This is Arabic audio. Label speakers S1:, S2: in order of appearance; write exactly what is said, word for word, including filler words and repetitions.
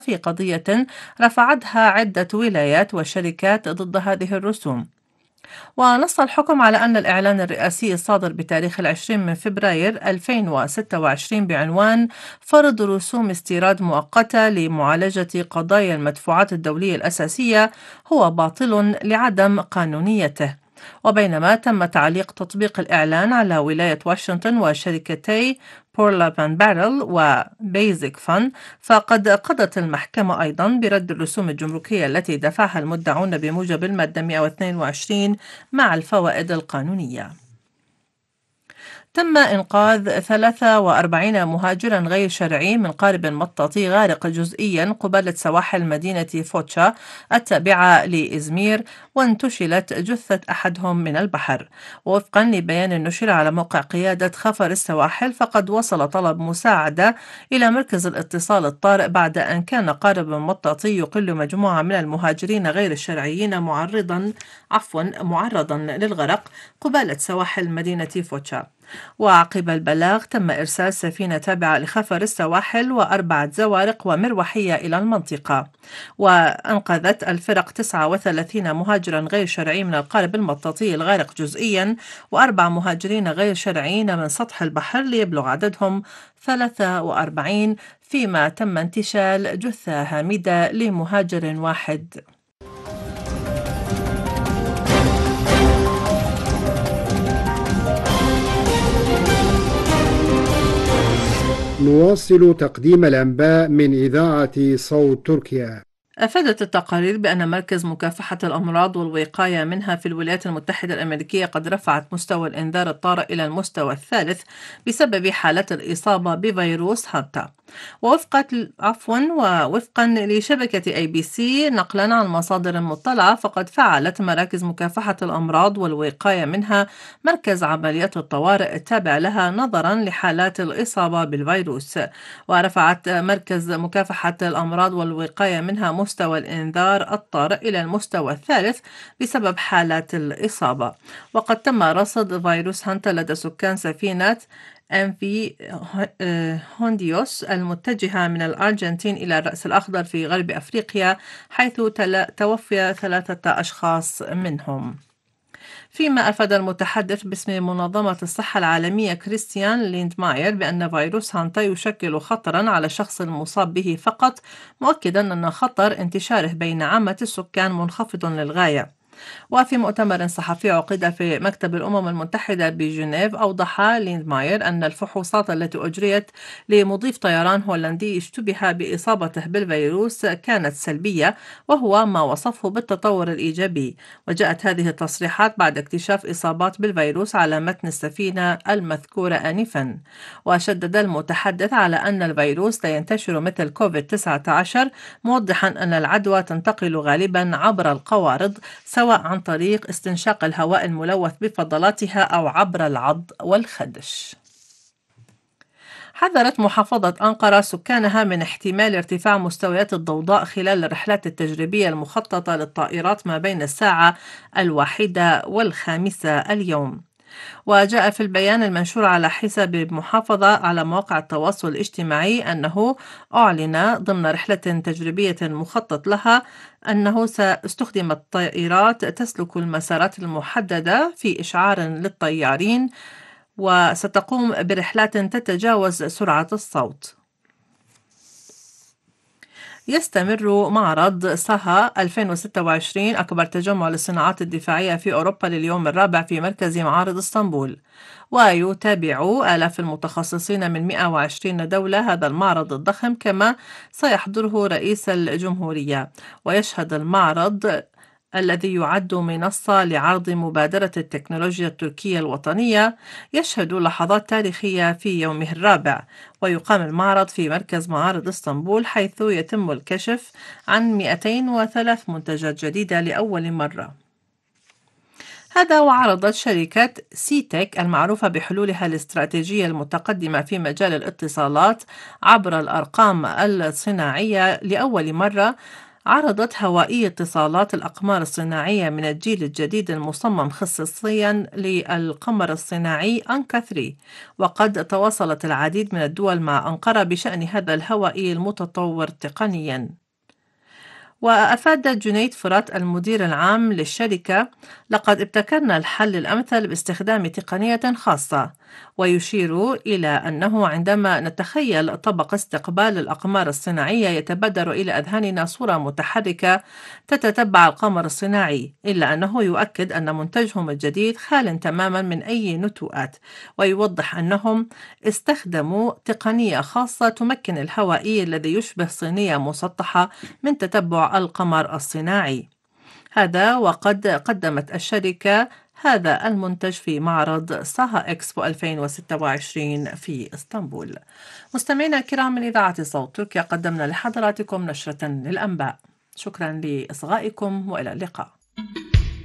S1: في قضية رفعتها عدة ولايات وشركات ضد هذه الرسوم. ونص الحكم على أن الإعلان الرئاسي الصادر بتاريخ العشرين من فبراير ألفين وستة وعشرين بعنوان فرض رسوم استيراد مؤقتة لمعالجة قضايا المدفوعات الدولية الأساسية هو باطل لعدم قانونيته. وبينما تم تعليق تطبيق الإعلان على ولاية واشنطن وشركتي بورلا بان بارل وبيزك فان، فقد قضت المحكمة أيضا برد الرسوم الجمركية التي دفعها المدعون بموجب المادة مئة واثنين وعشرين مع الفوائد القانونية. تم إنقاذ ثلاثة وأربعين مهاجرا غير شرعي من قارب مطاطي غارق جزئيا قبالة سواحل مدينة فوتشا التابعة لإزمير، وانتشلت جثة أحدهم من البحر. ووفقا لبيان نشر على موقع قيادة خفر السواحل، فقد وصل طلب مساعدة إلى مركز الاتصال الطارئ بعد أن كان قارب مطاطي يقل مجموعة من المهاجرين غير الشرعيين معرضا عفوا معرضا للغرق قبالة سواحل مدينة فوتشا. وعقب البلاغ تم إرسال سفينة تابعة لخفر السواحل وأربعة زوارق ومروحية إلى المنطقة. وأنقذت الفرق تسعة وثلاثين مهاجرا غير شرعي من القارب المطاطي الغارق جزئيا، وأربع مهاجرين غير شرعيين من سطح البحر، ليبلغ عددهم ثلاثة وأربعين، فيما تم انتشال جثة هامدة لمهاجر واحد.
S2: نواصل تقديم الأنباء من إذاعة صوت تركيا.
S1: أفادت التقارير بأن مركز مكافحة الأمراض والوقاية منها في الولايات المتحدة الأمريكية قد رفعت مستوى الإنذار الطارئ إلى المستوى الثالث بسبب حالات الإصابة بفيروس هانتا. ووفقا عفوا ووفقا لشبكة أي بي سي نقلا عن مصادر مطلعة، فقد فعلت مراكز مكافحة الأمراض والوقاية منها مركز عمليات الطوارئ التابع لها نظرا لحالات الإصابة بالفيروس. ورفعت مركز مكافحة الأمراض والوقاية منها مستوى الإنذار الطارئ إلى المستوى الثالث بسبب حالات الإصابة. وقد تم رصد فيروس هانتا لدى سكان سفينة ام في هونديوس المتجهة من الأرجنتين إلى الرأس الأخضر في غرب أفريقيا، حيث توفي ثلاثة أشخاص منهم. فيما أفاد المتحدث باسم منظمة الصحة العالمية كريستيان ليندماير بأن فيروس هانتا يشكل خطرا على الشخص المصاب به فقط، مؤكدا أن خطر انتشاره بين عامة السكان منخفض للغاية. وفي مؤتمر صحفي عقد في مكتب الأمم المتحدة بجنيف، أوضح ليندماير أن الفحوصات التي أجريت لمضيف طيران هولندي اشتبه بإصابته بالفيروس كانت سلبية، وهو ما وصفه بالتطور الإيجابي. وجاءت هذه التصريحات بعد اكتشاف إصابات بالفيروس على متن السفينة المذكورة آنفا. وشدد المتحدث على أن الفيروس لا ينتشر مثل كوفيد تسعة عشر، موضحا أن العدوى تنتقل غالبا عبر القوارض، سواء عن طريق استنشاق الهواء الملوث بفضلاتها أو عبر العض والخدش. حذرت محافظة أنقرة سكانها من احتمال ارتفاع مستويات الضوضاء خلال الرحلات التجريبية المخططة للطائرات ما بين الساعة الواحدة والخامسة اليوم. وجاء في البيان المنشور على حساب المحافظة على مواقع التواصل الاجتماعي أنه أعلن ضمن رحلة تجريبية مخطط لها أنه ساستخدم الطائرات تسلك المسارات المحددة في إشعار للطيارين، وستقوم برحلات تتجاوز سرعة الصوت. يستمر معرض ساها ألفين وستة وعشرين أكبر تجمع للصناعات الدفاعية في أوروبا لليوم الرابع في مركز معارض اسطنبول، ويتابع آلاف المتخصصين من مئة وعشرين دولة هذا المعرض الضخم، كما سيحضره رئيس الجمهورية. ويشهد المعرض الذي يعد منصة لعرض مبادرة التكنولوجيا التركية الوطنية يشهد لحظات تاريخية في يومه الرابع. ويقام المعرض في مركز معارض اسطنبول، حيث يتم الكشف عن مئتين وثلاث منتجات جديدة لأول مرة. هذا وعرضت شركة سيتك المعروفة بحلولها الاستراتيجية المتقدمة في مجال الاتصالات عبر الأرقام الصناعية لأول مرة عرضت هوائية اتصالات الأقمار الصناعية من الجيل الجديد المصمم خصيصيا للقمر الصناعي أنكا ثلاثة، وقد تواصلت العديد من الدول مع أنقرة بشأن هذا الهوائي المتطور تقنيا. وأفاد جنيد فرات المدير العام للشركة: لقد ابتكرنا الحل الأمثل باستخدام تقنية خاصة، ويشير إلى أنه عندما نتخيل طبق استقبال الأقمار الصناعية يتبادر إلى أذهاننا صورة متحركة تتتبع القمر الصناعي، إلا أنه يؤكد أن منتجهم الجديد خال تماما من أي نتوءات، ويوضح أنهم استخدموا تقنية خاصة تمكن الهوائي الذي يشبه صينية مسطحة من تتبع القمر الصناعي. هذا وقد قدمت الشركة هذا المنتج في معرض ساها إكسبو ألفين وستة وعشرين في اسطنبول. مستمعينا الكرام، من إذاعة صوت تركيا قدمنا لحضراتكم نشرة للأنباء. شكرا لإصغائكم وإلى اللقاء.